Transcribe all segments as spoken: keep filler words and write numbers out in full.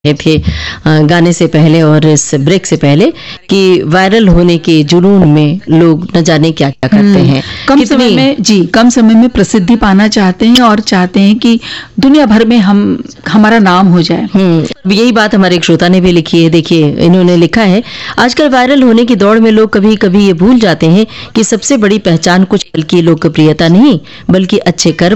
थे गाने से पहले और इस ब्रेक से पहले कि वायरल होने के जुनून में लोग न जाने क्या क्या करते हैं, कम समय में जी कम समय में प्रसिद्धि पाना चाहते हैं और चाहते हैं कि दुनिया भर में हम हमारा नाम हो जाए। हम्म यही बात हमारे एक श्रोता ने भी लिखी है। देखिए, इन्होंने लिखा है, आजकल वायरल होने की दौड़ में लोग कभी कभी ये भूल जाते हैं कि सबसे बड़ी पहचान कुछ पल की लोकप्रियता नहीं बल्कि अच्छे कर्म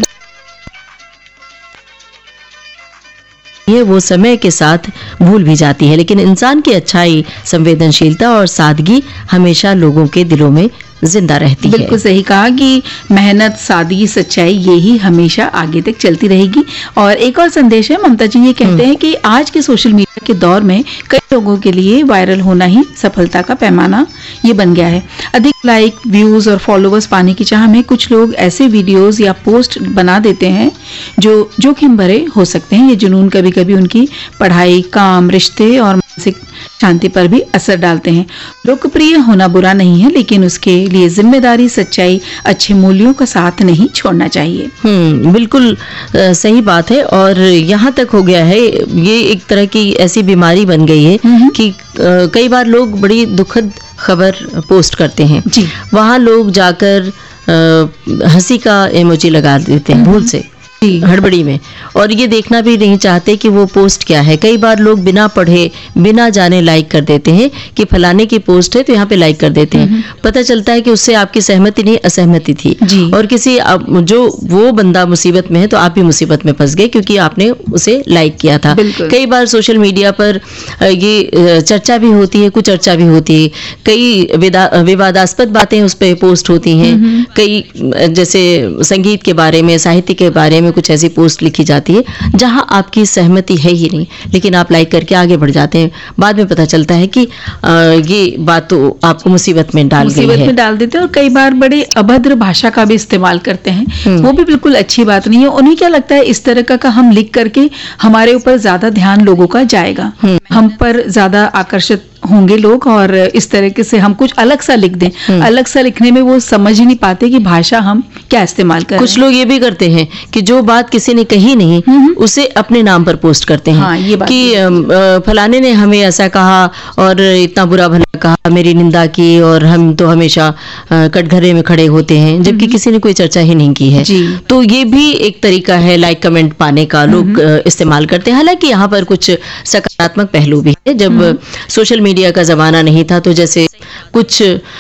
ये वो समय के साथ भूल भी जाती है, लेकिन इंसान की अच्छाई, संवेदनशीलता और सादगी हमेशा लोगों के दिलों में जिंदा रहती है। बिल्कुल सही कहा कि मेहनत, सादगी, सच्चाई यही हमेशा आगे तक चलती रहेगी। और एक और संदेश है, ममता जी ये कहते हैं कि आज के सोशल मीडिया के दौर में कई लोगों के लिए वायरल होना ही सफलता का पैमाना ये बन गया है। अधिक लाइक, व्यूज और फॉलोअर्स पाने की चाह में कुछ लोग ऐसे वीडियोस या पोस्ट बना देते हैं जो जोखिम भरे हो सकते हैं। ये जुनून कभी कभी उनकी पढ़ाई, काम, रिश्ते और मानसिक शांति पर भी असर डालते हैं। लोकप्रिय होना बुरा नहीं है, लेकिन उसके लिए जिम्मेदारी, सच्चाई, अच्छे मूल्यों का साथ नहीं छोड़ना चाहिए। हम्म बिल्कुल आ, सही बात है। और यहाँ तक हो गया है, ये एक तरह की ऐसी बीमारी बन गई है कि आ, कई बार लोग बड़ी दुखद खबर पोस्ट करते हैं, वहाँ लोग जाकर हंसी का इमोजी लगा देते हैं भूल से, हड़बड़ी में, और ये देखना भी नहीं चाहते कि वो पोस्ट क्या है। कई बार लोग बिना पढ़े, बिना जाने लाइक कर देते हैं कि फलाने की पोस्ट है तो यहाँ पे लाइक कर देते हैं। पता चलता है कि उससे आपकी सहमति नहीं, असहमति थी, और किसी जो वो बंदा मुसीबत में है तो आप भी मुसीबत में फंस गए क्योंकि आपने उसे लाइक किया था। कई बार सोशल मीडिया पर ये चर्चा भी होती है, कुछ चर्चा भी होती है, कई विवादास्पद बातें उस पर पोस्ट होती हैं, कई जैसे संगीत के बारे में, साहित्य के बारे में कुछ ऐसी पोस्ट लिखी जाती है जहां आपकी सहमति है ही नहीं, लेकिन आप लाइक करके आगे बढ़ जाते हैं। बाद में पता चलता है कि आ, ये बात तो आपको मुसीबत में डाल गई है, मुसीबत में डाल देते हैं। और कई बार बड़े अभद्र भाषा का भी इस्तेमाल करते हैं, वो भी बिल्कुल अच्छी बात नहीं है। उन्हें क्या लगता है इस तरह का, का हम लिख करके हमारे ऊपर ज्यादा ध्यान लोगों का जाएगा, हम पर ज्यादा आकर्षित होंगे लोग, और इस तरीके से हम कुछ अलग सा लिख दें। अलग सा लिखने में वो समझ ही नहीं पाते कि भाषा हम क्या इस्तेमाल कर रहे हैं। कुछ लोग ये भी करते हैं कि जो बात किसी ने कही नहीं उसे अपने नाम पर पोस्ट करते हैं। हाँ, ये बात कि फलाने ने हमें ऐसा कहा और इतना बुरा भला कहा, मेरी निंदा की, और हम तो हमेशा कटघरे में खड़े होते हैं, जबकि किसी ने कोई चर्चा ही नहीं की है। तो ये भी एक तरीका है लाइक कमेंट पाने का, लोग इस्तेमाल करते हैं। हालांकि यहाँ पर कुछ सकारात्मक पहलू भी है। जब सोशल मीडिया का जमाना नहीं था तो जैसे कुछ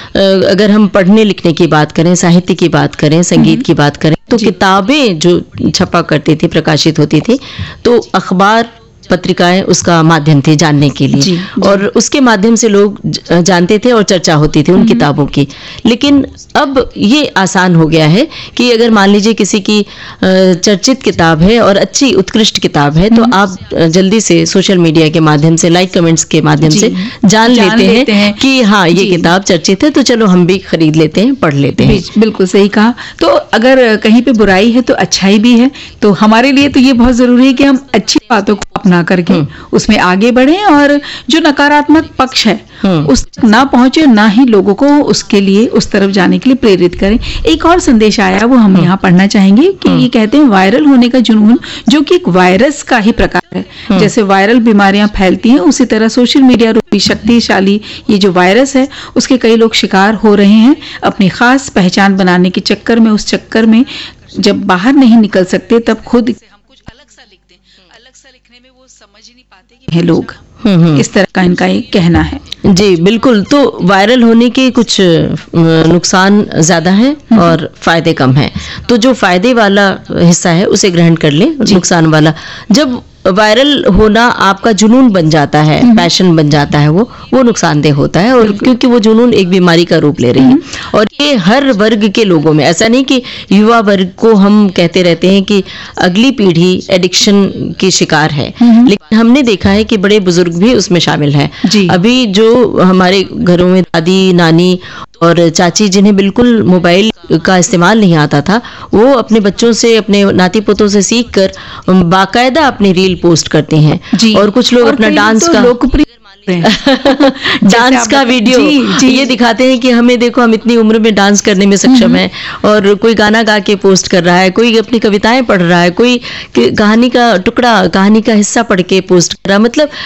अगर हम पढ़ने लिखने की बात करें, साहित्य की बात करें, संगीत की बात करें, तो किताबें जो छपा करती थी, प्रकाशित होती थी, तो अखबार, पत्रिकाएं उसका माध्यम थे जानने के लिए, जी, जी। और उसके माध्यम से लोग जानते थे और चर्चा होती थी उन किताबों की। लेकिन अब ये आसान हो गया है कि अगर मान लीजिए किसी की चर्चित किताब है और अच्छी उत्कृष्ट किताब है, तो आप जल्दी से सोशल मीडिया के माध्यम से, लाइक कमेंट्स के माध्यम से जान, जान लेते, लेते हैं, हैं कि हाँ ये किताब चर्चित है, तो चलो हम भी खरीद लेते हैं, पढ़ लेते हैं। बिल्कुल सही कहा। तो अगर कहीं पे बुराई है तो अच्छाई भी है, तो हमारे लिए तो ये बहुत जरूरी है कि हम अच्छी बातों को अपना करके उसमें आगे बढ़ें, और जो नकारात्मक पक्ष है उस ना पहुंचे, ना ही लोगों को उसके लिए, उस तरफ जाने के लिए प्रेरित करें। एक और संदेश आया, वो हम यहाँ पढ़ना चाहेंगे कि ये कहते हैं, वायरल होने का जुनून जो कि एक वायरस का ही प्रकार है। जैसे वायरल बीमारियां फैलती हैं, उसी तरह सोशल मीडिया रूपी शक्तिशाली ये जो वायरस है उसके कई लोग शिकार हो रहे हैं। अपनी खास पहचान बनाने के चक्कर में, उस चक्कर में जब बाहर नहीं निकल सकते, तब खुद लिखने में वो समझ ही नहीं पाते कि है लोग। इस तरह का इनका एक कहना है। जी बिल्कुल। तो वायरल होने के कुछ नुकसान ज्यादा है और फायदे कम है। तो जो फायदे वाला हिस्सा है उसे ग्रहण कर लें, नुकसान वाला। जब वायरल होना आपका जुनून बन जाता है, पैशन बन जाता है, वो वो नुकसानदेह होता है, और क्योंकि वो जुनून एक बीमारी का रूप ले रही है। और ये हर वर्ग के लोगों में, ऐसा नहीं कि युवा वर्ग को हम कहते रहते हैं कि अगली पीढ़ी एडिक्शन की शिकार है, लेकिन हमने देखा है कि बड़े बुजुर्ग भी उसमें शामिल हैं। अभी जो हमारे घरों में दादी, नानी और चाची, जिन्हें बिल्कुल मोबाइल का इस्तेमाल नहीं आता था, वो अपने बच्चों से, अपने नाती पोतों से सीखकर बाकायदा अपनी रील पोस्ट करते हैं। और कुछ लोग अपना डांस का, लोकप्रिय डांस का वीडियो जी, जी, ये दिखाते हैं कि हमें देखो हम इतनी उम्र में डांस करने में सक्षम है, और कोई गाना गा के पोस्ट कर रहा है, कोई अपनी कविताएं पढ़ रहा है, कोई कहानी का टुकड़ा, कहानी का हिस्सा पढ़ के पोस्ट कर रहा है। मतलब